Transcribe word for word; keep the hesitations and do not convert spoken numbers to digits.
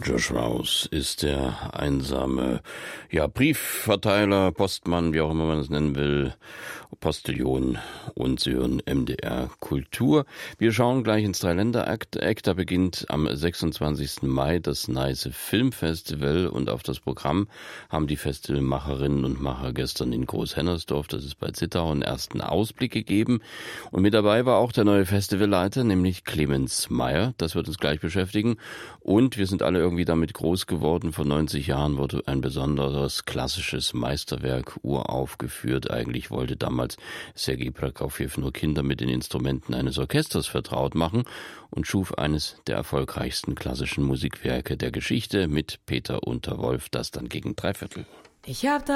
Josh Rouse ist der einsame, ja, Briefverteiler, Postmann, wie auch immer man es nennen will, Postillion, und Sie hören M D R Kultur. Wir schauen gleich ins Dreiländereck. Da beginnt am sechsundzwanzigsten Mai das Neiße Filmfestival und auf das Programm haben die Festivalmacherinnen und Macher gestern in Großhennersdorf, das ist bei Zittau, einen ersten Ausblick gegeben. Und mit dabei war auch der neue Festivalleiter, nämlich Clemens Meyer. Das wird uns gleich beschäftigen. Und wir sind alle irgendwie damit groß geworden. Vor neunzig Jahren wurde ein besonderes klassisches Meisterwerk uraufgeführt. Eigentlich wollte damals Sergei Prokofjew nur Kinder mit den Instrumenten eines Orchesters vertraut machen und schuf eines der erfolgreichsten klassischen Musikwerke der Geschichte mit Peter Unterwolf, das dann gegen drei Viertel. Ich hab